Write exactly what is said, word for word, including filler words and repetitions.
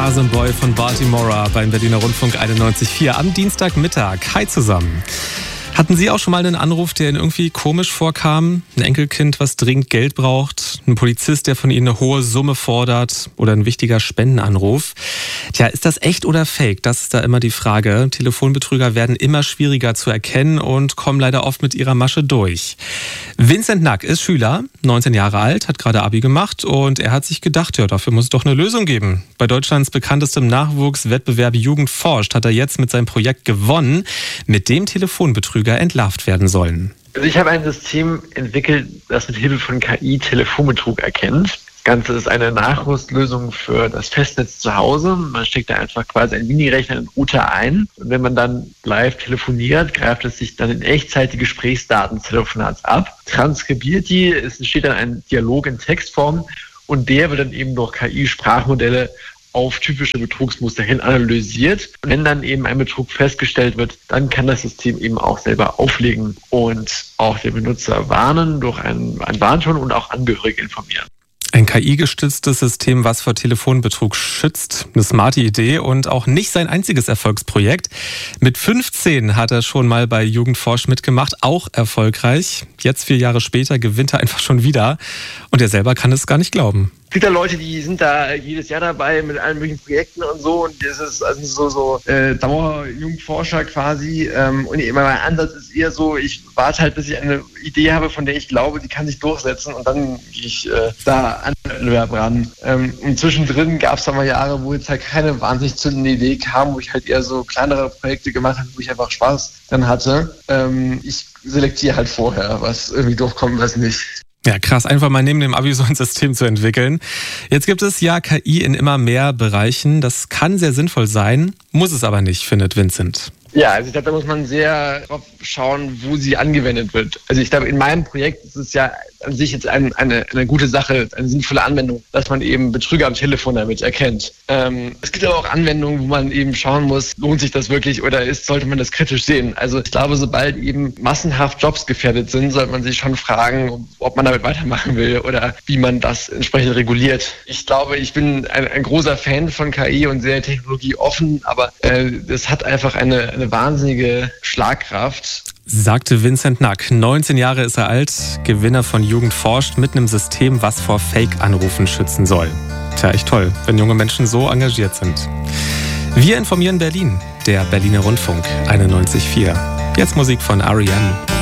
Tarzan Boy von Baltimora beim Berliner Rundfunk einundneunzig Komma vier am Dienstagmittag. Hi zusammen. Hatten Sie auch schon mal einen Anruf, der Ihnen irgendwie komisch vorkam? Ein Enkelkind, was dringend Geld braucht? Ein Polizist, der von Ihnen eine hohe Summe fordert? Oder ein wichtiger Spendenanruf? Tja, ist das echt oder fake? Das ist da immer die Frage. Telefonbetrüger werden immer schwieriger zu erkennen und kommen leider oft mit ihrer Masche durch. Vincent Nack ist Schüler, neunzehn Jahre alt, hat gerade Abi gemacht und er hat sich gedacht, ja, dafür muss es doch eine Lösung geben. Bei Deutschlands bekanntestem Nachwuchswettbewerb Jugend forscht hat er jetzt mit seinem Projekt gewonnen, mit dem Telefonbetrüger entlarvt werden sollen. Also ich habe ein System entwickelt, das mit Hilfe von K I Telefonbetrug erkennt. Das Ganze ist eine Nachrüstlösung für das Festnetz zu Hause. Man steckt da einfach quasi einen Minirechner in den Router ein. Und wenn man dann live telefoniert, greift es sich dann in Echtzeit die Gesprächsdaten des Telefonats ab, transkribiert die, es entsteht dann ein Dialog in Textform und der wird dann eben durch K I-Sprachmodelle auf typische Betrugsmuster hin analysiert. Und wenn dann eben ein Betrug festgestellt wird, dann kann das System eben auch selber auflegen und auch den Benutzer warnen durch einen, einen Warnton und auch Angehörige informieren. Ein K I-gestütztes System, was vor Telefonbetrug schützt. Eine smarte Idee und auch nicht sein einziges Erfolgsprojekt. Mit fünfzehn hat er schon mal bei Jugend forscht mitgemacht, auch erfolgreich. Jetzt, vier Jahre später, gewinnt er einfach schon wieder. Und er selber kann es gar nicht glauben. Es gibt da Leute, die sind da jedes Jahr dabei mit allen möglichen Projekten und so. Und das ist also so, so äh, Dauerjugendforscher quasi. Ähm, und mein Ansatz ist eher so, ich warte halt, bis ich eine Idee habe, von der ich glaube, die kann sich durchsetzen. Und dann gehe ich äh, da an den Wettbewerb ran. Ähm, und zwischendrin gab es da mal Jahre, wo jetzt halt keine wahnsinnig zündende Idee kam, wo ich halt eher so kleinere Projekte gemacht habe, wo ich einfach Spaß dann hatte. Ähm, ich selektiere halt vorher, was irgendwie durchkommt, was nicht. Ja, krass, einfach mal neben dem Abi so ein System zu entwickeln. Jetzt gibt es ja K I in immer mehr Bereichen. Das kann sehr sinnvoll sein, muss es aber nicht, findet Vincent. Ja, also ich glaube, da muss man sehr drauf schauen, wo sie angewendet wird. Also ich glaube, in meinem Projekt ist es ja an sich jetzt ein, eine, eine gute Sache, eine sinnvolle Anwendung, dass man eben Betrüger am Telefon damit erkennt. Ähm, es gibt aber auch Anwendungen, wo man eben schauen muss, lohnt sich das wirklich oder ist, sollte man das kritisch sehen. Also ich glaube, sobald eben massenhaft Jobs gefährdet sind, sollte man sich schon fragen, ob man damit weitermachen will oder wie man das entsprechend reguliert. Ich glaube, ich bin ein, ein großer Fan von K I und sehr technologieoffen, aber äh, das hat einfach eine, eine wahnsinnige Schlagkraft. Sagte Vincent Nack. neunzehn Jahre ist er alt, Gewinner von Jugend forscht mit einem System, was vor Fake-Anrufen schützen soll. Tja, echt toll, wenn junge Menschen so engagiert sind. Wir informieren Berlin, der Berliner Rundfunk einundneunzig Komma vier. Jetzt Musik von R E M.